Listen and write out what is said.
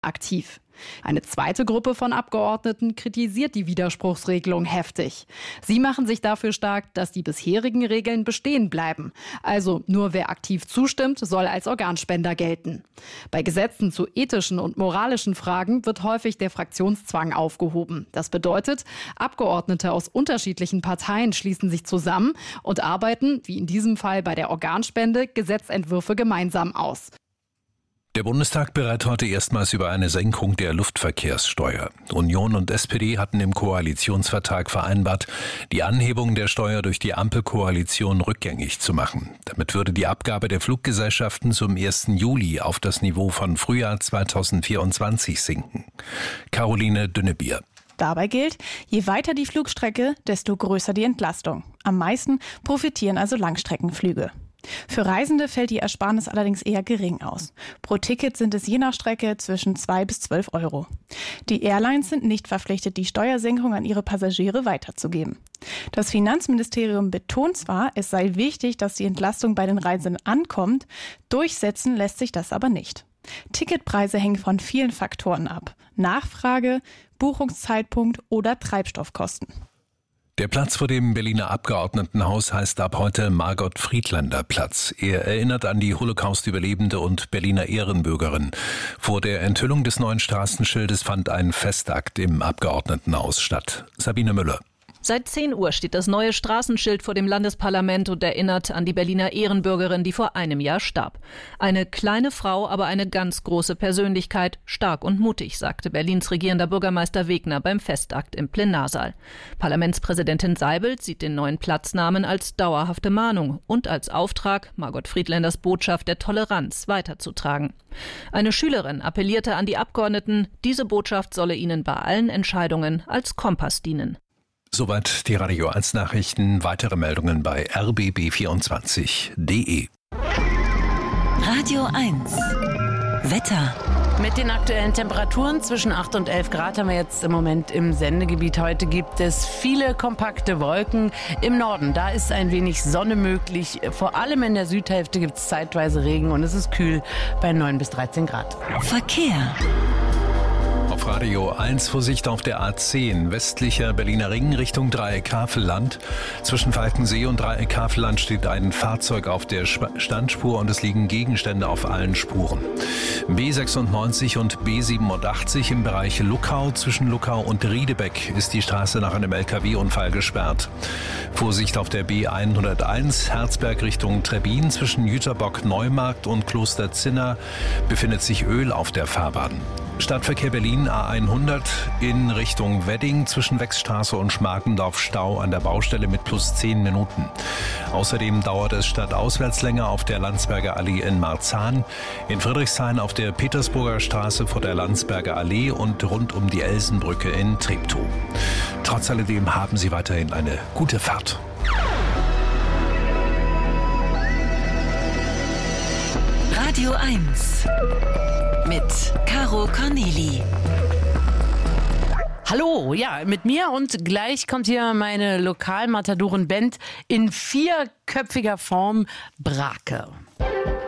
aktiv. Eine zweite Gruppe von Abgeordneten kritisiert die Widerspruchsregelung heftig. Sie machen sich dafür stark, dass die bisherigen Regeln bestehen bleiben. Also nur wer aktiv zustimmt, soll als Organspender gelten. Bei Gesetzen zu ethischen und moralischen Fragen wird häufig der Fraktionszwang aufgehoben. Das bedeutet, Abgeordnete aus unterschiedlichen Parteien schließen sich zusammen und arbeiten, wie in diesem Fall bei der Organspende, Gesetzentwürfe gemeinsam aus. Der Bundestag berät heute erstmals über eine Senkung der Luftverkehrssteuer. Union und SPD hatten im Koalitionsvertrag vereinbart, die Anhebung der Steuer durch die Ampelkoalition rückgängig zu machen. Damit würde die Abgabe der Fluggesellschaften zum 1. Juli auf das Niveau von Frühjahr 2024 sinken. Caroline Dünnebier. Dabei gilt, je weiter die Flugstrecke, desto größer die Entlastung. Am meisten profitieren also Langstreckenflüge. Für Reisende fällt die Ersparnis allerdings eher gering aus. Pro Ticket sind es je nach Strecke zwischen 2 bis 12 Euro. Die Airlines sind nicht verpflichtet, die Steuersenkung an ihre Passagiere weiterzugeben. Das Finanzministerium betont zwar, es sei wichtig, dass die Entlastung bei den Reisenden ankommt, durchsetzen lässt sich das aber nicht. Ticketpreise hängen von vielen Faktoren ab. Nachfrage, Buchungszeitpunkt oder Treibstoffkosten. Der Platz vor dem Berliner Abgeordnetenhaus heißt ab heute Margot-Friedländer-Platz. Er erinnert an die Holocaust-Überlebende und Berliner Ehrenbürgerin. Vor der Enthüllung des neuen Straßenschildes fand ein Festakt im Abgeordnetenhaus statt. Sabine Müller. Seit 10 Uhr steht das neue Straßenschild vor dem Landesparlament und erinnert an die Berliner Ehrenbürgerin, die vor einem Jahr starb. Eine kleine Frau, aber eine ganz große Persönlichkeit, stark und mutig, sagte Berlins regierender Bürgermeister Wegner beim Festakt im Plenarsaal. Parlamentspräsidentin Seibelt sieht den neuen Platznamen als dauerhafte Mahnung und als Auftrag, Margot Friedländers Botschaft der Toleranz weiterzutragen. Eine Schülerin appellierte an die Abgeordneten, diese Botschaft solle ihnen bei allen Entscheidungen als Kompass dienen. Soweit die Radio 1 Nachrichten. Weitere Meldungen bei rbb24.de. Radio 1 Wetter. Mit den aktuellen Temperaturen zwischen 8 und 11 Grad haben wir jetzt im Moment im Sendegebiet. Heute gibt es viele kompakte Wolken. Im Norden, da ist ein wenig Sonne möglich. Vor allem in der Südhälfte gibt es zeitweise Regen und es ist kühl bei 9 bis 13 Grad. Verkehr. Auf Radio 1 Vorsicht auf der A10, westlicher Berliner Ring Richtung Dreieck Havelland. Zwischen Falkensee und Dreieck Havelland steht ein Fahrzeug auf der Standspur und es liegen Gegenstände auf allen Spuren. B96 und B87 im Bereich Luckau, zwischen Luckau und Riedebeck ist die Straße nach einem LKW-Unfall gesperrt. Vorsicht auf der B101 Herzberg Richtung Trebbin, zwischen Jüterbock Neumarkt und Kloster Zinna befindet sich Öl auf der Fahrbahn. Stadtverkehr Berlin A100 in Richtung Wedding zwischen Wechsstraße und Schmarkendorf Stau an der Baustelle mit plus 10 Minuten. Außerdem dauert es stadtauswärts länger auf der Landsberger Allee in Marzahn, in Friedrichshain auf der Petersburger Straße vor der Landsberger Allee und rund um die Elsenbrücke in Treptow. Trotz alledem haben Sie weiterhin eine gute Fahrt. Radio 1 mit Caro Corneli. Hallo, ja, mit mir und gleich kommt hier meine Lokalmatadoren-Band in 4-köpfiger Form Brake.